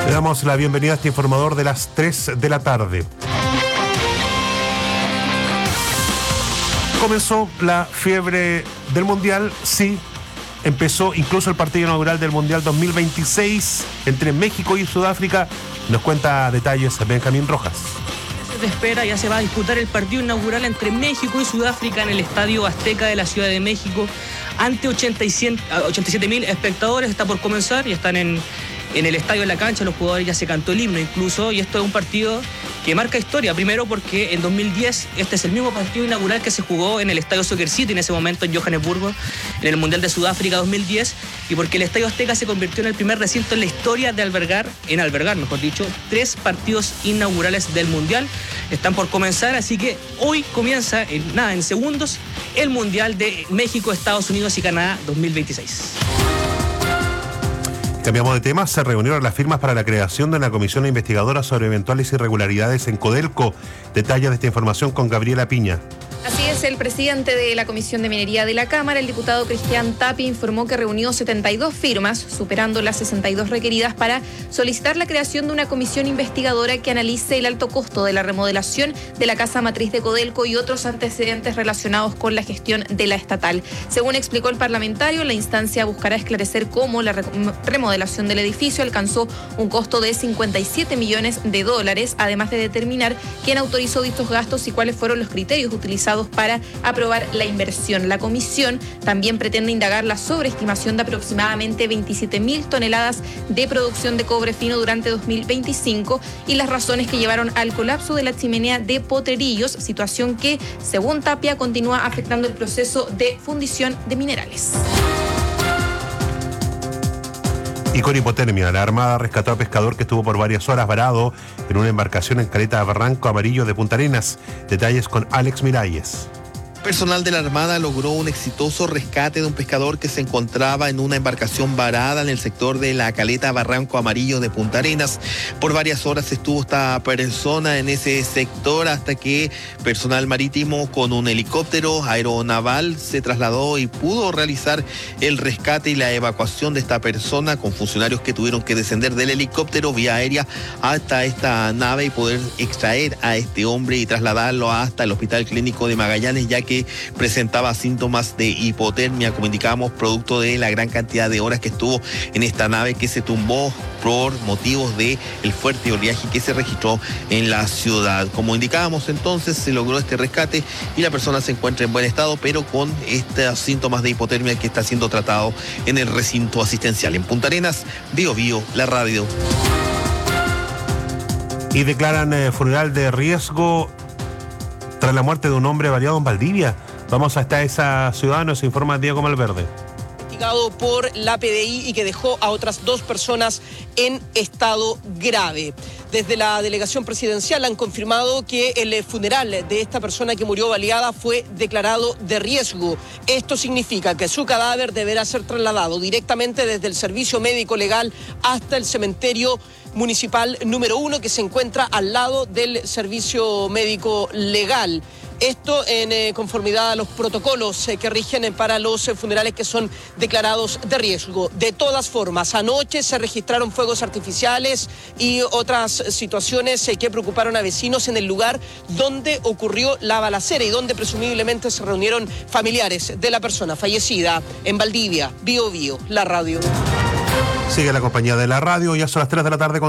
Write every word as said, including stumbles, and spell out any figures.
Le damos la bienvenida a este informador de las tres de la tarde. Comenzó la fiebre del Mundial, sí. Empezó incluso el partido inaugural del Mundial dos mil veintiséis entre México y Sudáfrica. Nos cuenta detalles Benjamín Rojas. Se espera, ya se va a disputar el partido inaugural entre México y Sudáfrica en el Estadio Azteca de la Ciudad de México ante ochenta y siete mil espectadores. Está por comenzar y están en, en el estadio, en la cancha. Los jugadores ya se cantó el himno incluso, y esto es un partido que marca historia. Primero porque en dos mil diez este es el mismo partido inaugural que se jugó en el Estadio Soccer City en ese momento en Johannesburgo, en el Mundial de Sudáfrica dos mil diez, y porque el Estadio Azteca se convirtió en el primer recinto en la historia de albergar, en albergar, mejor dicho, tres partidos inaugurales del Mundial. Están por comenzar, así que hoy comienza, en nada, en segundos, el Mundial de México, Estados Unidos y Canadá dos mil veintiséis. Cambiamos de tema. Se reunieron las firmas para la creación de una comisión investigadora sobre eventuales irregularidades en Codelco. Detalles de esta información con Gabriela Piña. Así es, el presidente de la Comisión de Minería de la Cámara, el diputado Cristian Tapia, informó que reunió setenta y dos firmas, superando las sesenta y dos requeridas, para solicitar la creación de una comisión investigadora que analice el alto costo de la remodelación de la casa matriz de Codelco y otros antecedentes relacionados con la gestión de la estatal. Según explicó el parlamentario, la instancia buscará esclarecer cómo la remodelación del edificio alcanzó un costo de cincuenta y siete millones de dólares, además de determinar quién autorizó dichos gastos y cuáles fueron los criterios utilizados para aprobar la inversión. La comisión también pretende indagar la sobreestimación de aproximadamente veintisiete mil toneladas de producción de cobre fino durante dos mil veinticinco y las razones que llevaron al colapso de la chimenea de Potrerillos, situación que, según Tapia, continúa afectando el proceso de fundición de minerales. Y con hipotermia, la Armada rescató a pescador que estuvo por varias horas varado en una embarcación en caleta Barranco Amarillo de Punta Arenas. Detalles con Alex Miralles. Personal de la Armada logró un exitoso rescate de un pescador que se encontraba en una embarcación varada en el sector de la caleta Barranco Amarillo de Punta Arenas. Por varias horas estuvo esta persona en ese sector hasta que personal marítimo con un helicóptero aeronaval se trasladó y pudo realizar el rescate y la evacuación de esta persona, con funcionarios que tuvieron que descender del helicóptero vía aérea hasta esta nave y poder extraer a este hombre y trasladarlo hasta el Hospital Clínico de Magallanes, ya que que presentaba síntomas de hipotermia, como indicábamos, producto de la gran cantidad de horas que estuvo en esta nave que se tumbó por motivos de el fuerte oleaje que se registró en la ciudad. Como indicábamos, entonces se logró este rescate y la persona se encuentra en buen estado, pero con estos síntomas de hipotermia que está siendo tratado en el recinto asistencial. En Punta Arenas, Bio Bio, la radio. Y declaran eh, funeral de riesgo tras la muerte de un hombre baleado en Valdivia. Vamos hasta esa ciudad, nos informa Diego Malverde. Investigado por la P D I y que dejó a otras dos personas en estado grave. Desde la delegación presidencial han confirmado que el funeral de esta persona que murió baleada fue declarado de riesgo. Esto significa que su cadáver deberá ser trasladado directamente desde el servicio médico legal hasta el cementerio municipal número uno, que se encuentra al lado del servicio médico legal. Esto en eh, conformidad a los protocolos eh, que rigen eh, para los eh, funerales que son declarados de riesgo. De todas formas, anoche se registraron fuegos artificiales y otras situaciones eh, que preocuparon a vecinos en el lugar donde ocurrió la balacera y donde presumiblemente se reunieron familiares de la persona fallecida en Valdivia. Bio Bio, la radio. Sigue la compañía de la radio, ya son las tres de la tarde. Con